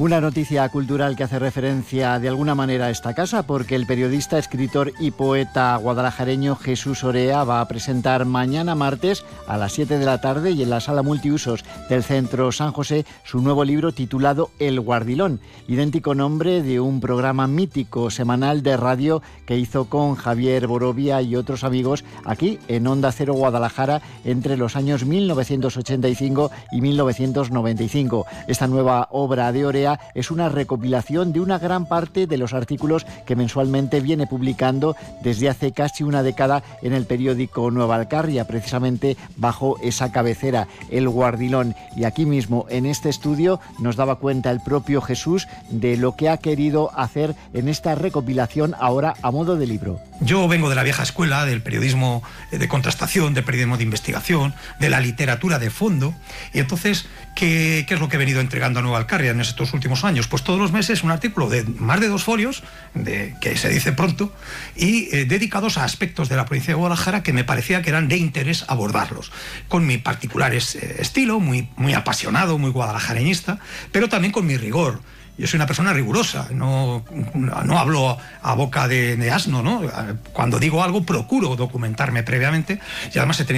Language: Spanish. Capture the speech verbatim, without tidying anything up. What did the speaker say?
Una noticia cultural que hace referencia de alguna manera a esta casa, porque el periodista, escritor y poeta guadalajareño Jesús Orea va a presentar mañana martes a las siete de la tarde y en la sala multiusos del Centro San José su nuevo libro titulado El Guardilón, idéntico nombre de un programa mítico semanal de radio que hizo con Javier Borovia y otros amigos aquí en Onda Cero Guadalajara entre los años mil novecientos ochenta y cinco y mil novecientos noventa y cinco. Esta nueva obra de Orea es una recopilación de una gran parte de los artículos que mensualmente viene publicando desde hace casi una década en el periódico Nueva Alcarria, precisamente bajo esa cabecera, El Guardilón. Y aquí mismo, en este estudio, nos daba cuenta el propio Jesús de lo que ha querido hacer en esta recopilación ahora a modo de libro. Yo vengo de la vieja escuela, del periodismo de contrastación, del periodismo de investigación, de la literatura de fondo, y entonces, ¿qué, qué es lo que he venido entregando a Nueva Alcarria en estos últimos años? Pues todos los meses un artículo de más de dos folios, de, que se dice pronto, y eh, dedicados a aspectos de la provincia de Guadalajara que me parecía que eran de interés abordarlos, con mi particular es, eh, estilo, muy, muy apasionado, muy guadalajareñista, pero también con mi rigor. Yo soy una persona rigurosa, no, no hablo a boca de, de asno, ¿no? Cuando digo algo procuro documentarme previamente y además he tenido